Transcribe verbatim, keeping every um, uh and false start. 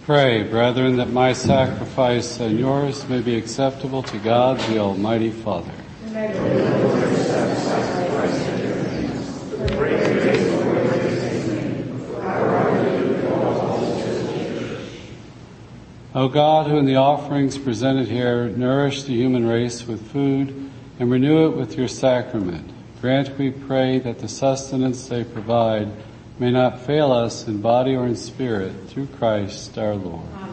Pray, brethren, that my sacrifice and yours may be acceptable to God, the Almighty Father. O God, who in the offerings presented here nourish the human race with food and renew it with your sacrament, grant, we pray, that the sustenance they provide may not fail us in body or in spirit, through Christ our Lord. Amen.